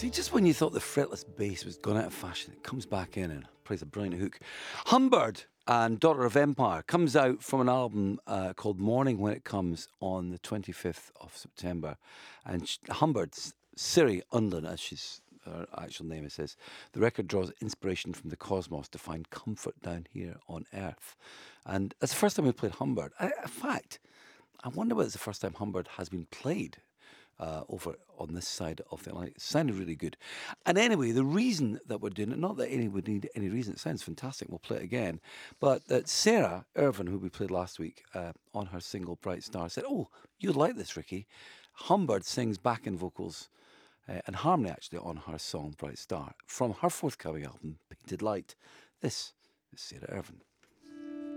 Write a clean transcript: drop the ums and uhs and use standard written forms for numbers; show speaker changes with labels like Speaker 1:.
Speaker 1: See, just when you thought the fretless bass was gone out of fashion, it comes back in and plays a brilliant hook. Humbird and Daughter of Empire comes out from an album called Morning When It Comes on the 25th of September. And Humbird's Siri Unlin, as her actual name, it says, the record draws inspiration from the cosmos to find comfort down here on Earth. And that's the first time we played Humbird. In fact, I wonder whether it's the first time Humbird has been played over on this side of the Atlantic. It sounded really good. And anyway, the reason that we're doing it, not that any would need any reason, it sounds fantastic, we'll play it again, but that Sarah Irvin, who we played last week on her single Bright Star, said, oh, you'd like this, Ricky. Humbird sings backing vocals and harmony actually on her song Bright Star from her forthcoming album, Painted Light. This is Sarah Irvin.